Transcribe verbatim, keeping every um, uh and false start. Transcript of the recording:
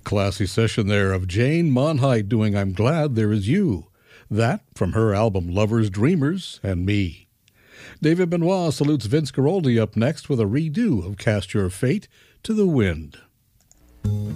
Classy session there of Jane Monheit doing I'm Glad There Is You. That from her album Lovers, Dreamers, and Me. David Benoit salutes Vince Guaraldi up next with a redo of Cast Your Fate to the Wind.